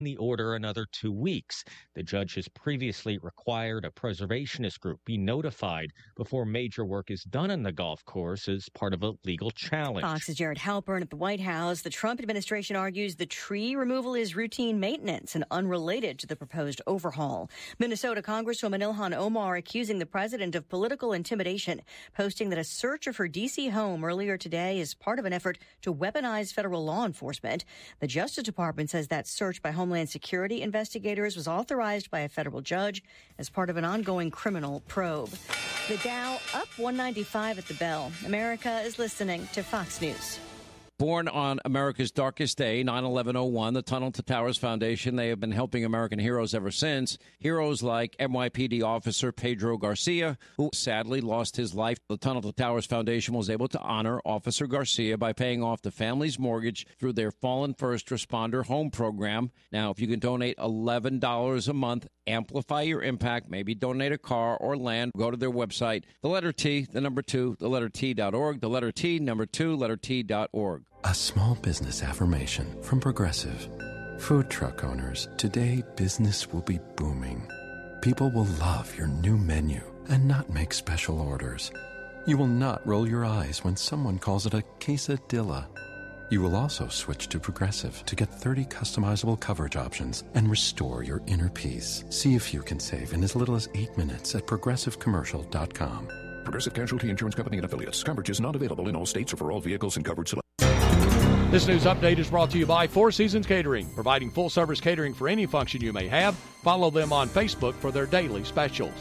the order another 2 weeks. The judge has previously required a preservationist group be notified before major work is done on the golf course as part of a legal challenge. Fox's Jared Halpern at the White House. The Trump administration argues the tree removal is routine maintenance and unrelated to the proposed overhaul. Minnesota Congresswoman Ilhan Omar accusing the president of political intimidation, posting that a search of her D.C. home earlier today is part of an effort to weaponize federal law enforcement. The Justice Department says that search by Homeland Security investigators was authorized by a federal judge as part of an ongoing criminal probe. The Dow up 195 at the bell. America is listening to Fox News. Born on America's darkest day, 9/11/01, the Tunnel to Towers Foundation, they have been helping American heroes ever since. Heroes like NYPD officer Pedro Garcia, who sadly lost his life. The Tunnel to Towers Foundation was able to honor Officer Garcia by paying off the family's mortgage through their Fallen First Responder Home Program. Now, if you can donate $11 a month, amplify your impact, maybe donate a car or land, go to their website, the letter T, the number 2, the letter T.org, the letter T, number 2, letter T.org. A small business affirmation from Progressive. Food truck owners, today business will be booming. People will love your new menu and not make special orders. You will not roll your eyes when someone calls it a quesadilla. You will also switch to Progressive to get 30 customizable coverage options and restore your inner peace. See if you can save in as little as 8 minutes at progressivecommercial.com. Progressive Casualty Insurance Company and Affiliates. Coverage is not available in all states or for all vehicles and coverage selected. This news update is brought to you by Four Seasons Catering, providing full-service catering for any function you may have. Follow them on Facebook for their daily specials.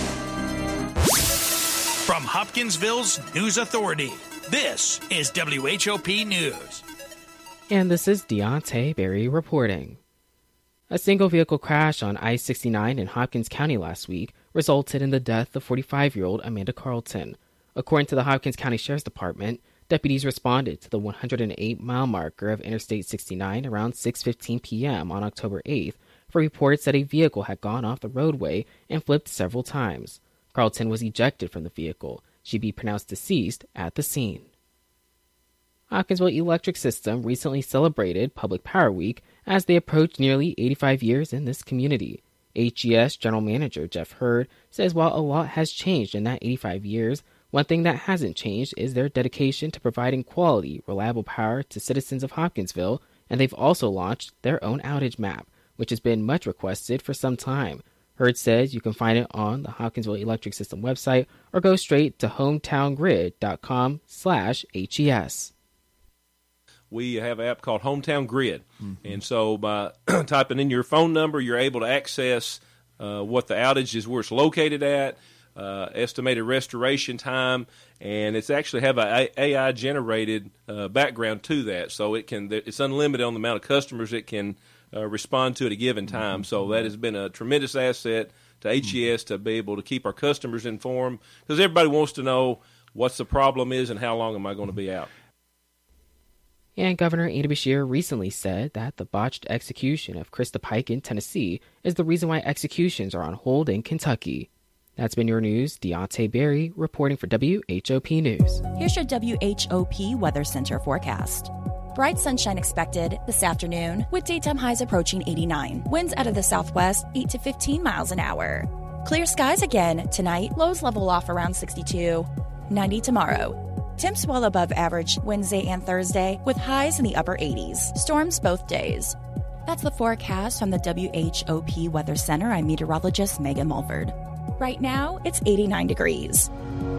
From Hopkinsville's News Authority, this is WHOP News. And this is Deontay Berry reporting. A single vehicle crash on I-69 in Hopkins County last week resulted in the death of 45-year-old Amanda Carlton. According to the Hopkins County Sheriff's Department, deputies responded to the 108-mile marker of Interstate 69 around 6:15 p.m. on October 8th for reports that a vehicle had gone off the roadway and flipped several times. Carlton was ejected from the vehicle. She'd be pronounced deceased at the scene. Hopkinsville Electric System recently celebrated Public Power Week as they approach nearly 85 years in this community. HES General Manager Jeff Hurd says while a lot has changed in that 85 years, one thing that hasn't changed is their dedication to providing quality, reliable power to citizens of Hopkinsville, and they've also launched their own outage map, which has been much requested for some time. Hurd says you can find it on the Hopkinsville Electric System website or go straight to hometowngrid.com/HES. We have an app called Hometown Grid. And so by typing in your phone number, you're able to access what the outage is, where it's located at, estimated restoration time, and it's actually have an AI-generated background to that. So it's unlimited on the amount of customers it can respond to at a given time. So that has been a tremendous asset to HES to be able to keep our customers informed, because everybody wants to know what the problem is and how long am I going to be out. And Governor Andy Beshear recently said that the botched execution of Krista Pike in Tennessee is the reason why executions are on hold in Kentucky. That's been your news. Deontay Berry reporting for WHOP News. Here's your WHOP Weather Center forecast. Bright sunshine expected this afternoon with daytime highs approaching 89. Winds out of the southwest 8 to 15 miles an hour. Clear skies again tonight. Lows level off around 62. 90 tomorrow. Temps well above average Wednesday and Thursday with highs in the upper 80s. Storms both days. That's the forecast from the WHOP Weather Center. I'm meteorologist Megan Mulford. Right now, it's 89 degrees.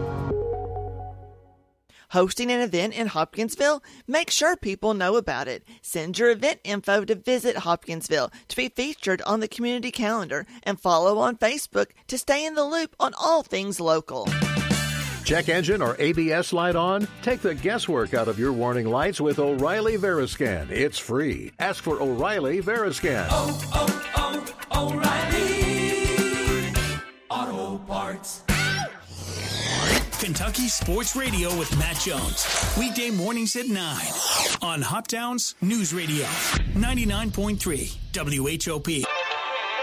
Hosting an event in Hopkinsville? Make sure people know about it. Send your event info to Visit Hopkinsville to be featured on the community calendar, and follow on Facebook to stay in the loop on all things local. Check engine or ABS light on? Take the guesswork out of your warning lights with O'Reilly Veriscan. It's free. Ask for O'Reilly Veriscan. O'Reilly Auto Parts. Kentucky Sports Radio with Matt Jones. Weekday mornings at 9 on Hoptown's News Radio. 99.3 WHOP.